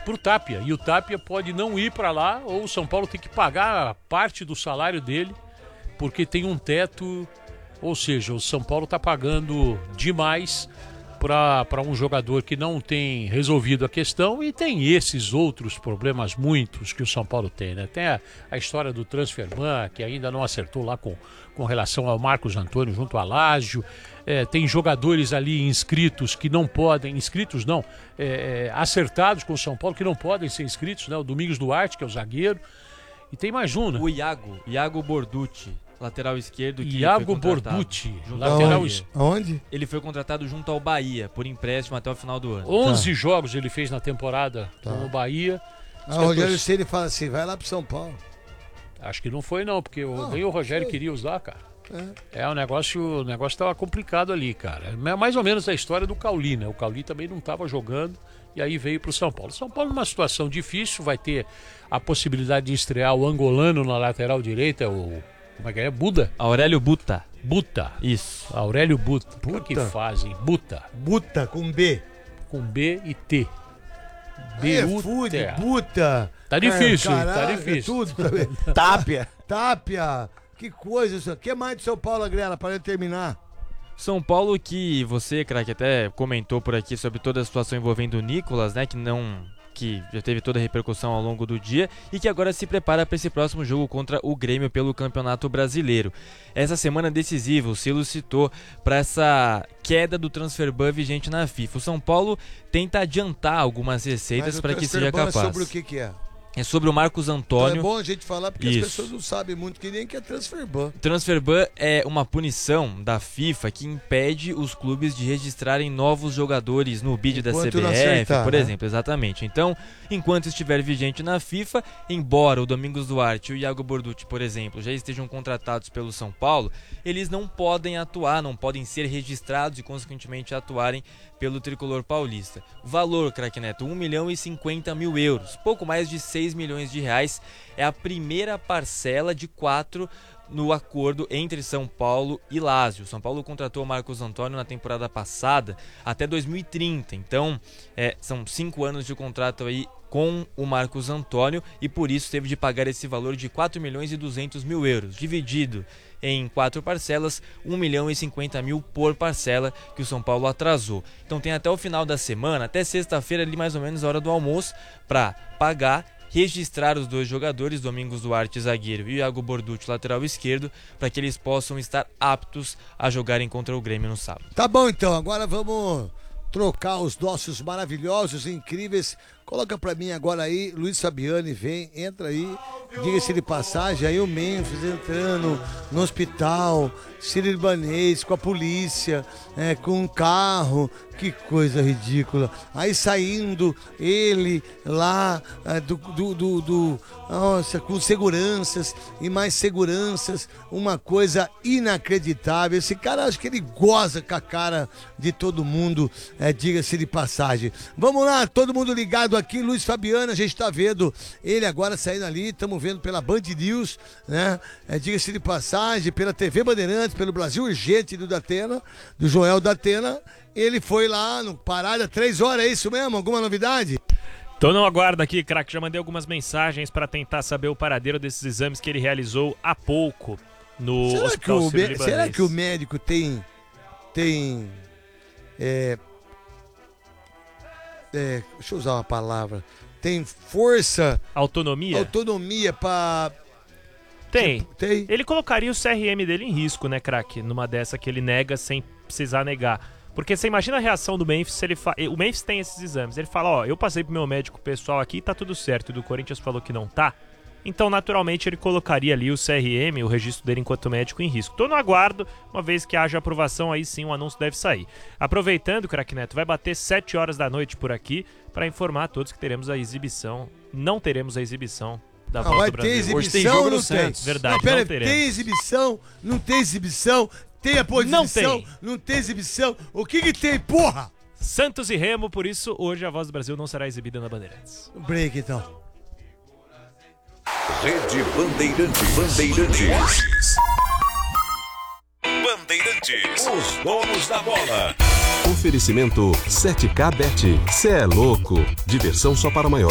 pro Tapia. E o Tapia pode não ir para lá, ou o São Paulo tem que pagar parte do salário dele, porque tem um teto, ou seja, o São Paulo está pagando demais para um jogador que não tem resolvido a questão, e tem esses outros problemas muitos que o São Paulo tem, né? Tem a história do transferban, que ainda não acertou lá com relação ao Marcos Antônio junto ao Lázio. Tem jogadores ali inscritos que não podem, acertados com o São Paulo, que não podem ser inscritos, né? O Domingos Duarte, que é o zagueiro, e tem mais um, né? O Iago Borducci, lateral esquerdo, que Iago Borducci, lateral esquerdo. Aonde? Ele foi contratado junto ao Bahia, por empréstimo até o final do ano. 11 jogos ele fez na temporada com o Bahia. O Rogério Ceni fala assim, vai lá pro São Paulo. Acho que não foi não, porque nem o Rogério queria usar, cara. O negócio tava complicado ali, cara. É mais ou menos a história do Cauli, né? O Cauli também não tava jogando e aí veio pro São Paulo. São Paulo numa situação difícil, vai ter a possibilidade de estrear o angolano na lateral direita, como é que é? Buda? Aurélio Buta. Isso. Aurélio Buta. Que fazem? Buta. Buta, com B. Com B e T. Buta. Tá difícil, caralho, tá difícil. Tudo também. Tápia. Que coisa isso. O que mais de São Paulo, Agrela, para terminar? São Paulo, que você, craque, até comentou por aqui sobre toda a situação envolvendo o Nicolas, né? Que já teve toda a repercussão ao longo do dia e que agora se prepara para esse próximo jogo contra o Grêmio pelo Campeonato Brasileiro. Essa semana decisiva, o Silo citou para essa queda do transferban vigente na FIFA. O São Paulo tenta adiantar algumas receitas para que seja capaz. Sobre o que é? É sobre o Marcos Antônio. Então é bom a gente falar porque as pessoas não sabem muito que nem que é transferban. Transferban é uma punição da FIFA que impede os clubes de registrarem novos jogadores no bid da CBF, por exemplo. Exatamente. Então, enquanto estiver vigente na FIFA, embora o Domingos Duarte e o Iago Borducci, por exemplo, já estejam contratados pelo São Paulo, eles não podem atuar, não podem ser registrados e, consequentemente, atuarem pelo tricolor paulista. O valor, craque Neto, 1.050.000 euros, pouco mais de 6 milhões de reais, é a primeira parcela de 4 no acordo entre São Paulo e Lázio. São Paulo contratou o Marcos Antônio na temporada passada até 2030, então são 5 anos de contrato aí com o Marcos Antônio e por isso teve de pagar esse valor de 4.200.000 euros, dividido em 4 parcelas, 1.050.000 por parcela que o São Paulo atrasou. Então tem até o final da semana, até sexta-feira ali mais ou menos a hora do almoço, para pagar, registrar os dois jogadores, Domingos Duarte, zagueiro, e Iago Borducci, lateral esquerdo, para que eles possam estar aptos a jogarem contra o Grêmio no sábado. Tá bom então, agora vamos trocar os nossos maravilhosos, incríveis. Coloca pra mim agora aí, Luiz Fabiani, vem, entra aí, diga-se de passagem, aí o Memphis entrando no hospital, sírio-libanês, com a polícia, com um carro, que coisa ridícula. Aí saindo ele lá nossa, com seguranças e mais seguranças, uma coisa inacreditável. Esse cara, acho que ele goza com a cara de todo mundo, diga-se de passagem. Vamos lá, todo mundo ligado aqui, Luiz Fabiano, a gente tá vendo ele agora saindo ali, estamos vendo pela Band News, né? Diga-se de passagem, pela TV Bandeirantes, pelo Brasil Urgente do Datena, do Joel Datena. Ele foi lá no Parada 3 horas, é isso mesmo? Alguma novidade? Tô no aguardo aqui, craque. Já mandei algumas mensagens para tentar saber o paradeiro desses exames que ele realizou há pouco no Hospital Sírio-Libanês. Será que o médico tem deixa eu usar uma palavra, tem força, autonomia para... Tem. Ele colocaria o CRM dele em risco, né, craque? Numa dessa que ele nega sem precisar negar. Porque você imagina a reação do Memphis se ele o Memphis tem esses exames. Ele fala, eu passei pro meu médico pessoal aqui e tá tudo certo. E do Corinthians falou que não tá. Então, naturalmente, ele colocaria ali o CRM, o registro dele enquanto médico, em risco. Tô no aguardo, uma vez que haja aprovação, aí sim o anúncio deve sair. Aproveitando, craque Neto, vai bater 7 horas da noite por aqui para informar a todos que teremos a exibição. Não teremos a exibição da Volta do Brasil. Vai ter exibição, hoje tem jogo no Santos. Verdade, não teremos. Tem exibição, não tem exibição, tem a posição, não tem exibição. O que tem, porra? Santos e Remo, por isso hoje a Voz do Brasil não será exibida na Bandeirantes. Break, então. Rede Bandeirantes. Bandeirantes, os donos da bola. Oferecimento 7K Bet. Cê é louco. Diversão só para maior.